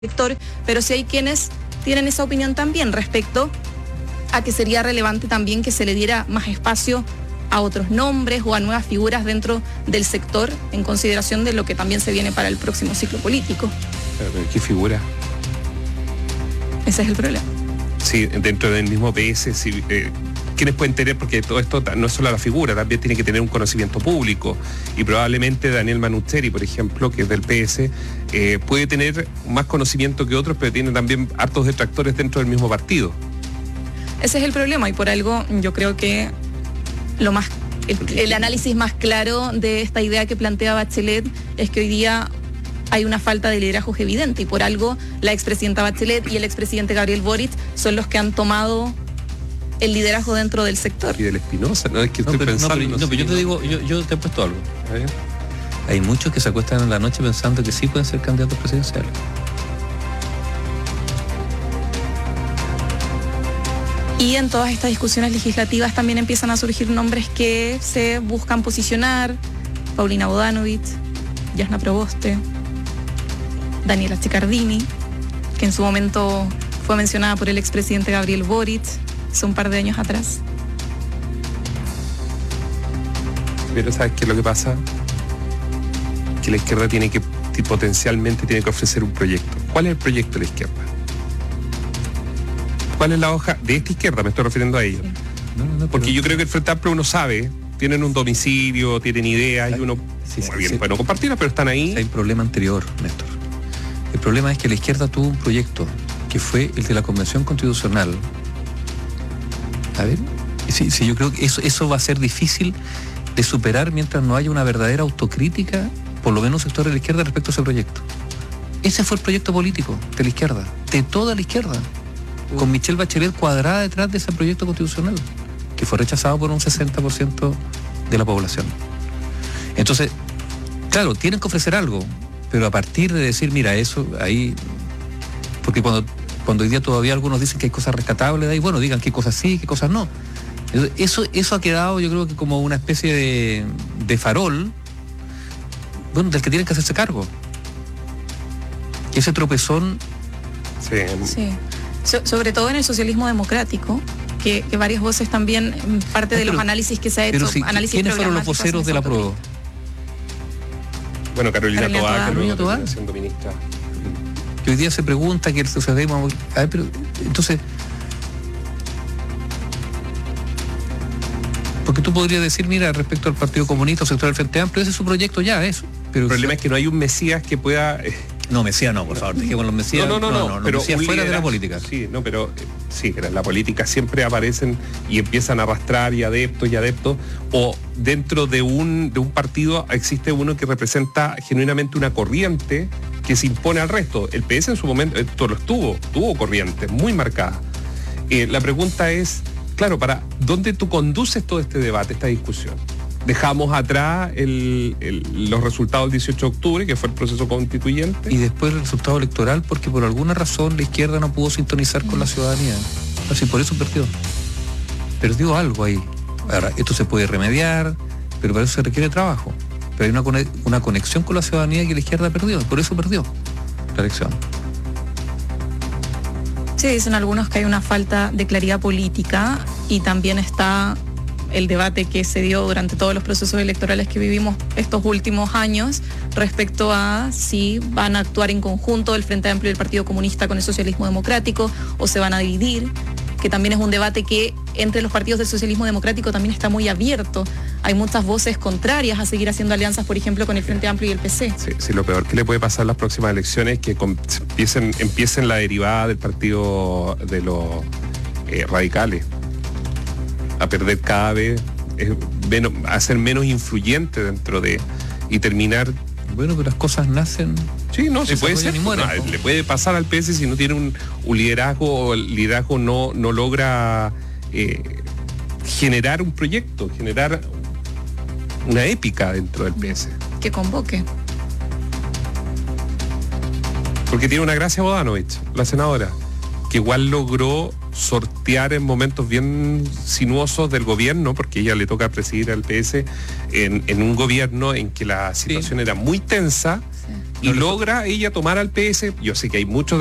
sector, pero sí hay quienes tienen esa opinión también respecto a que sería relevante también que se le diera más espacio a otros nombres o a nuevas figuras dentro del sector en consideración de lo que también se viene para el próximo ciclo político. ¿Qué figura? Ese es el problema. Sí, dentro del mismo PS, sí, ¿quiénes pueden tener? Porque todo esto no es solo la figura, también tiene que tener un conocimiento público, y probablemente Daniel Manusteri, por ejemplo, que es del PS, puede tener más conocimiento que otros, pero tiene también hartos detractores dentro del mismo partido. Ese es el problema, y por algo yo creo que el análisis más claro de esta idea que plantea Bachelet es que hoy día hay una falta de liderazgo evidente, y por algo la expresidenta Bachelet y el expresidente Gabriel Boric son los que han tomado el liderazgo dentro del sector. Y del Espinosa, ¿no? Es que estoy pensando... pero yo te digo, yo te he puesto algo. Hay muchos que se acuestan en la noche pensando que sí pueden ser candidatos presidenciales. Y en todas estas discusiones legislativas también empiezan a surgir nombres que se buscan posicionar: Paulina Bodanovich, Jasna Proboste, Daniela Chiccardini, que en su momento fue mencionada por el expresidente Gabriel Boric hace un par de años atrás. Pero ¿sabes qué es lo que pasa? Que la izquierda potencialmente tiene que ofrecer un proyecto. ¿Cuál es el proyecto de la izquierda? ¿Cuál es la hoja de esta izquierda? Me estoy refiriendo a ellos. Sí. Porque yo creo que el Frente Amplio uno sabe, tienen un domicilio, tienen ideas, y uno puede no compartirlas, pero están ahí. Hay un problema anterior, Néstor. El problema es que la izquierda tuvo un proyecto que fue el de la Convención Constitucional. A ver, sí, yo creo que eso va a ser difícil de superar mientras no haya una verdadera autocrítica, por lo menos sector de la izquierda, respecto a ese proyecto. Ese fue el proyecto político de la izquierda, de toda la izquierda, con Michelle Bachelet cuadrada detrás de ese proyecto constitucional, que fue rechazado por un 60% de la población. Entonces, claro, tienen que ofrecer algo, pero a partir de decir, mira, eso ahí, porque cuando hoy día todavía algunos dicen que hay cosas rescatables de ahí, bueno, digan qué cosas sí, qué cosas no. Eso ha quedado, yo creo que como una especie de farol, bueno, del que tienen que hacerse cargo. Ese tropezón. Sí. Sobre todo en el socialismo democrático, que varias voces también, parte de los análisis que se ha hecho, ¿quiénes fueron los voceros de la prueba? Bueno, Carolina Toá, siendo ministra. Que hoy día se pregunta que el socialismo... A ver, pero entonces... Porque tú podrías decir, mira, respecto al Partido Comunista o sector del Frente Amplio, ese es su proyecto ya, eso. Pero el problema es que no hay un Mesías que pueda... No, Mesías no, por favor, dejemos los Mesías. No, pero Mesías fuera de la política. Sí, pero en la política siempre aparecen y empiezan a arrastrar y adeptos, o dentro de un partido existe uno que representa genuinamente una corriente que se impone al resto. El PS en su momento tuvo corrientes muy marcadas. La pregunta es, claro, ¿para dónde tú conduces todo este debate, esta discusión? Dejamos atrás los resultados del 18 de octubre, que fue el proceso constituyente. Y después el resultado electoral, porque por alguna razón la izquierda no pudo sintonizar con la ciudadanía. Así por eso perdió. Perdió algo ahí. Ahora, esto se puede remediar, pero para eso se requiere trabajo. Pero hay una conexión con la ciudadanía que la izquierda perdió, por eso perdió la elección. Sí, dicen algunos que hay una falta de claridad política, y también está el debate que se dio durante todos los procesos electorales que vivimos estos últimos años respecto a si van a actuar en conjunto el Frente Amplio y el Partido Comunista con el socialismo democrático, o se van a dividir, que también es un debate que entre los partidos del socialismo democrático también está muy abierto. Hay muchas voces contrarias a seguir haciendo alianzas, por ejemplo, con el Frente Amplio y el PC. Sí, lo peor que le puede pasar en las próximas elecciones es que empiecen la derivada del partido de los radicales a perder cada vez, a ser menos influyente dentro de, y terminar... Bueno, pero las cosas nacen... Sí, no, se puede ser. Le puede pasar al PS si no tiene un liderazgo, o el liderazgo no logra generar un proyecto, generar una épica dentro del PS. Que convoque. Porque tiene una gracia Bodanovich, la senadora, que igual logró sortear en momentos bien sinuosos del gobierno, porque ella le toca presidir al PS en un gobierno en que la situación era muy tensa, y logra ella tomar al PS. Yo sé que hay muchos